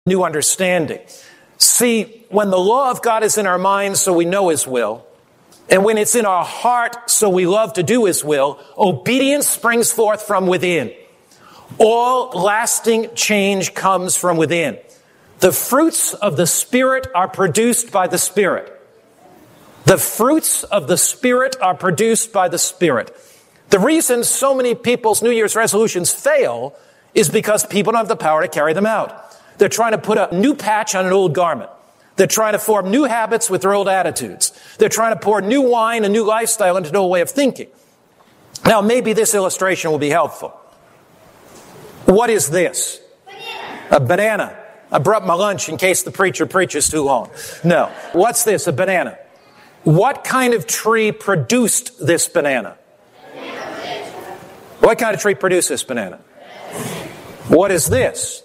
new understanding. See, when the law of God is in our minds so we know His will, and when it's in our heart so we love to do His will, obedience springs forth from within. All lasting change comes from within. The fruits of the Spirit are produced by the Spirit. The fruits of the Spirit are produced by the Spirit. The reason so many people's New Year's resolutions fail is because people don't have the power to carry them out. They're trying to put a new patch on an old garment. They're trying to form new habits with their old attitudes. They're trying to pour new wine, a new lifestyle into an old way of thinking. Now, maybe this illustration will be helpful. What is this? A banana. I brought my lunch in case the preacher preaches too long. No. What's this? A banana. What kind of tree produced this banana? What kind of tree produced this banana? What is this?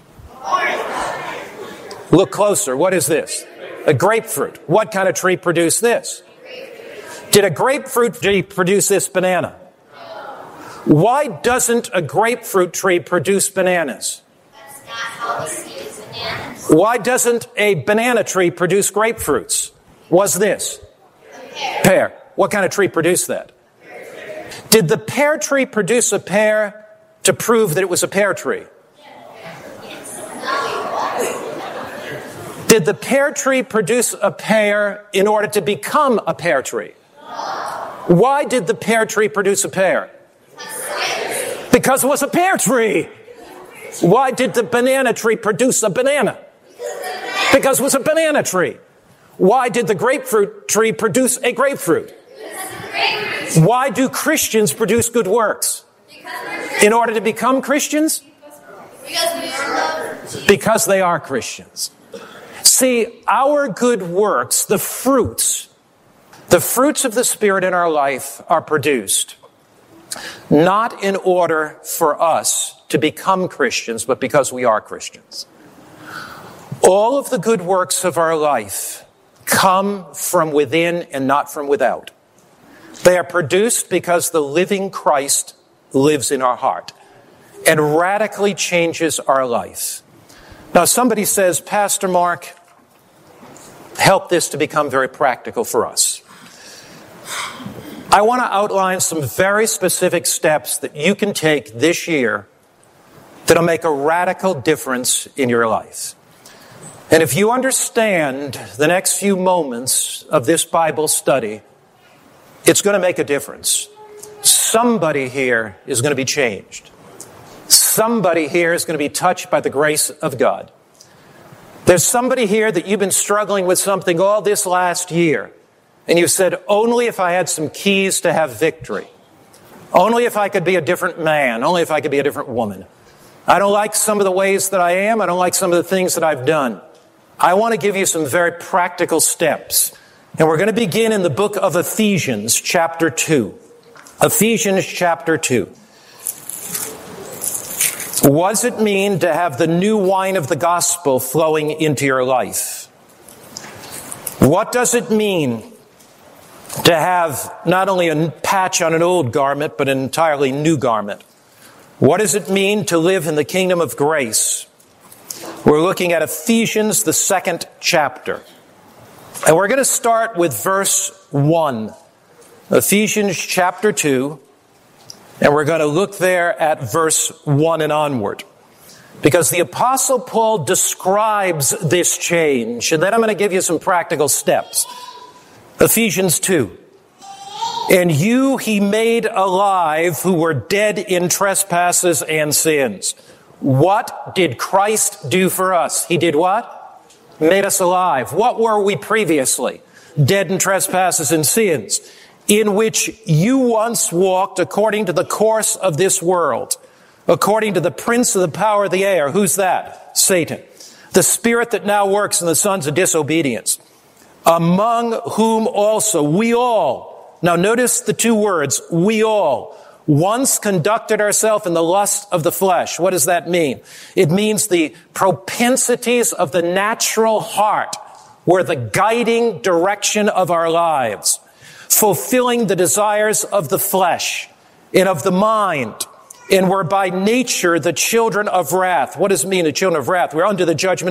Look closer. What is this? A grapefruit. What kind of tree produced this? Did a grapefruit tree produce this banana? Why doesn't a grapefruit tree produce bananas? That's not how we see bananas. Why doesn't a banana tree produce grapefruits? What's this? Pear. What kind of tree produced that? Did the pear tree produce a pear to prove that it was a pear tree? Did the pear tree produce a pear in order to become a pear tree? Why did the pear tree produce a pear? Because it was a pear tree. Why did the banana tree produce a banana? Because it was a banana tree. Why did the grapefruit tree produce a grapefruit? Why do Christians produce good works? In order to become Christians? Because they are Christians. See, our good works, the fruits of the Spirit in our life are produced not in order for us to become Christians, but because we are Christians. All of the good works of our life come from within and not from without. They are produced because the living Christ lives in our heart and radically changes our life. Now, somebody says, Pastor Mark, help this to become very practical for us. I want to outline some very specific steps that you can take this year that'll make a radical difference in your life. And if you understand the next few moments of this Bible study, it's going to make a difference. Somebody here is going to be changed. Somebody here is going to be touched by the grace of God. There's somebody here that you've been struggling with something all this last year. And you said, only if I had some keys to have victory. Only if I could be a different man. Only if I could be a different woman. I don't like some of the ways that I am. I don't like some of the things that I've done. I want to give you some very practical steps. And we're going to begin in the book of Ephesians, chapter 2. Ephesians, chapter 2. What does it mean to have the new wine of the gospel flowing into your life? What does it mean to have not only a patch on an old garment, but an entirely new garment? What does it mean to live in the kingdom of grace? We're looking at Ephesians, the 2nd chapter. And we're going to start with verse 1. Ephesians chapter 2. And we're going to look there at verse 1 and onward. Because the Apostle Paul describes this change. And then I'm going to give you some practical steps. Ephesians 2. And you he made alive who were dead in trespasses and sins. What did Christ do for us? He did what? Made us alive. What were we previously? Dead in trespasses and sins, in which you once walked according to the course of this world, according to the prince of the power of the air. Who's that? Satan. The spirit that now works in the sons of disobedience, among whom also we all, now notice the two words, we all, once conducted ourselves in the lust of the flesh. What does that mean? It means the propensities of the natural heart were the guiding direction of our lives, fulfilling the desires of the flesh and of the mind and we're by nature the children of wrath. What does it mean, the children of wrath? We're under the judgment